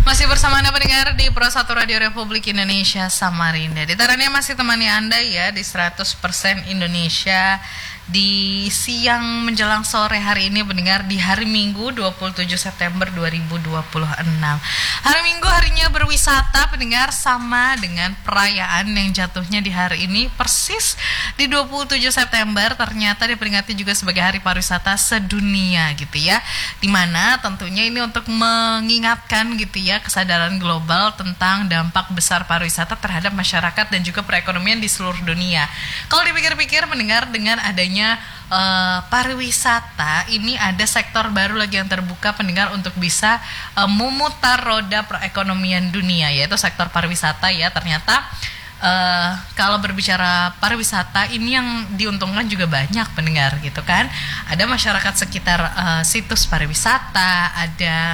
Masih bersama Anda pendengar di Pro 1 Radio Republik Indonesia Samarinda. Ditarannya masih temani Anda ya di 100% Indonesia di siang menjelang sore hari ini pendengar di hari Minggu 27 September 2026. Hari Minggu harinya berwisata pendengar, sama dengan perayaan yang jatuhnya di hari ini persis di 27 September ternyata diperingati juga sebagai Hari Pariwisata Sedunia gitu ya. Dimana tentunya ini untuk mengingatkan gitu ya kesadaran global tentang dampak besar pariwisata terhadap masyarakat dan juga perekonomian di seluruh dunia. Kalau dipikir-pikir mendengar dengan adanya pariwisata ini ada sektor baru lagi yang terbuka pendengar untuk bisa memutar roda perekonomian dunia, yaitu sektor pariwisata ya. Ternyata kalau berbicara pariwisata ini yang diuntungkan juga banyak pendengar gitu kan. Ada masyarakat sekitar situs pariwisata, ada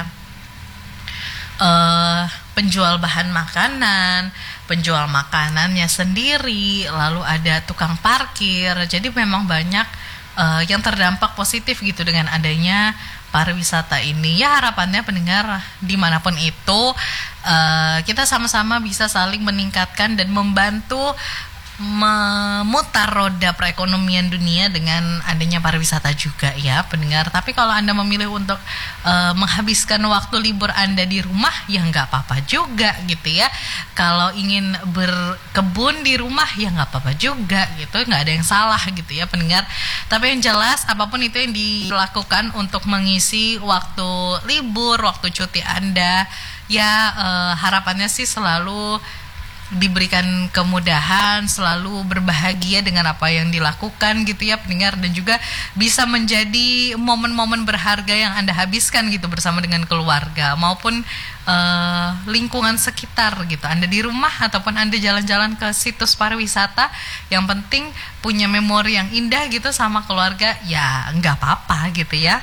penjual bahan makanan, penjual makanannya sendiri, lalu ada tukang parkir. Jadi memang banyak yang terdampak positif gitu dengan adanya pariwisata ini. Ya harapannya pendengar dimanapun itu kita sama-sama bisa saling meningkatkan dan membantu memutar roda perekonomian dunia dengan adanya pariwisata juga ya pendengar. Tapi kalau Anda memilih untuk menghabiskan waktu libur Anda di rumah ya nggak apa-apa juga gitu ya. Kalau ingin berkebun di rumah ya nggak apa-apa juga gitu, nggak ada yang salah gitu ya pendengar. Tapi yang jelas apapun itu yang dilakukan untuk mengisi waktu libur, waktu cuti Anda ya harapannya sih selalu diberikan kemudahan, selalu berbahagia dengan apa yang dilakukan gitu ya pendengar, dan juga bisa menjadi momen-momen berharga yang Anda habiskan gitu bersama dengan keluarga maupun lingkungan sekitar gitu. Anda di rumah ataupun Anda jalan-jalan ke situs pariwisata, yang penting punya memori yang indah gitu sama keluarga ya nggak apa-apa gitu ya.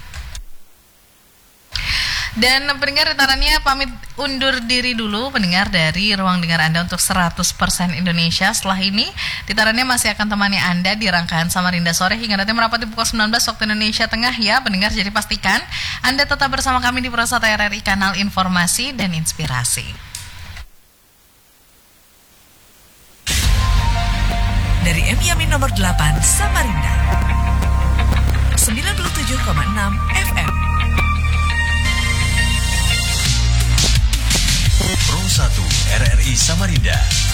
Dan pendengar ditarannya pamit undur diri dulu pendengar dari ruang dengar Anda untuk 100% Indonesia. Setelah ini ditarannya masih akan temani Anda di rangkaian Samarinda Sore hingga nanti merapat di pukul 19 waktu Indonesia Tengah ya pendengar. Jadi pastikan Anda tetap bersama kami di Pro 1 RRI, kanal informasi dan inspirasi. Dari Yamin nomor 8 Samarinda 97,6 FM. Pro 1 RRI Samarinda